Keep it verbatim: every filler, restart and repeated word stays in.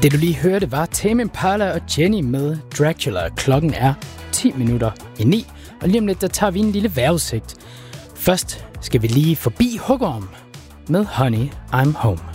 Det du lige hørte var Tame Impala og Jenny med Dracula. Klokken er ti minutter i ni, og lige om lidt der tager vi en lille vejrudsigt. Først skal vi lige forbi Hugorm med Honey, I'm Home.